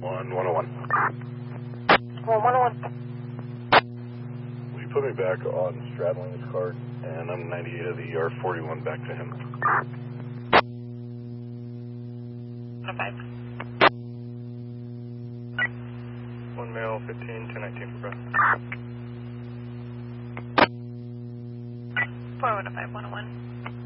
101. Well, 101. Will you put me back on straddling his card? And I'm 98 of the R41 back to him. 105. 1 male, 15, 1019 for breath. 4105, 101.